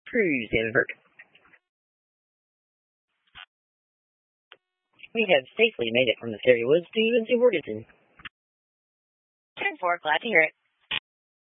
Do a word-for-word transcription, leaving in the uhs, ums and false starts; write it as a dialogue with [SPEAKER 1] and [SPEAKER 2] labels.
[SPEAKER 1] Cruise invert. We have safely made it from the Fairy Woods to Lindsay Worthington.
[SPEAKER 2] ten four, glad to hear it.